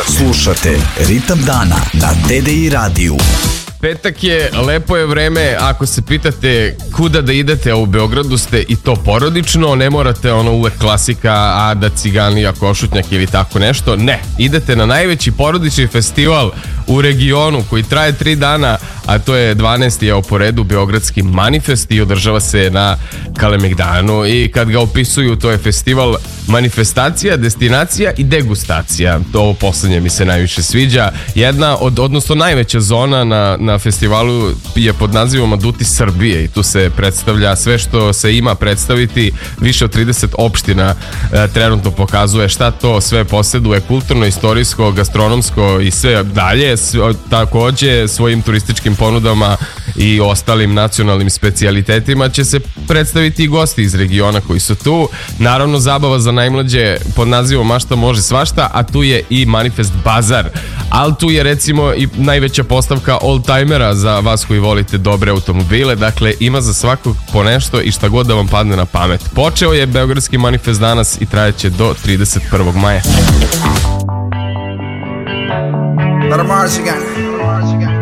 Slušate Ritam dana na TDI radiju. Petak je, lepo je vreme, ako se pitate kuda da idete, a u Beogradu ste i to porodično, ne morate uvek klasika, Ada, Ciganlija, Košutnjak ili tako nešto, ne, idete na najveći porodični festival u regionu koji traje 3 dana, a to je 12. po redu Beogradski manifest i održava se na Kalemegdanu i kad ga opisuju, to je festival manifestacija, destinacija i degustacija. To poslednje mi se najviše sviđa. Jedna odnosno najveća zona na festivalu je pod nazivom Aduti Srbije i tu se predstavlja sve što se ima predstaviti. Više od 30 opština trenutno pokazuje šta to sve posjeduje, kulturno, istorijsko, gastronomsko i sve dalje. Takođe svojim turističkim ponudama i ostalim nacionalnim specijalitetima će se predstaviti i gosti iz regiona koji su tu. Naravno, zabava za najmlađe pod nazivom Mašta može svašta, a tu je i Manifest Bazar. Ali tu je recimo i najveća postavka oldtimera za vas koji volite dobre automobile. Dakle, ima za svakog po nešto i šta god da vam padne na pamet. Počeo je Beogradski manifest danas i trajeće do 31. maja. Let 'em Mars again.